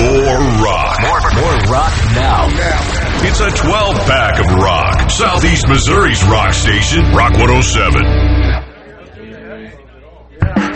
More rock. More rock now. It's a 12-pack of rock. Southeast Missouri's rock station, Rock 107.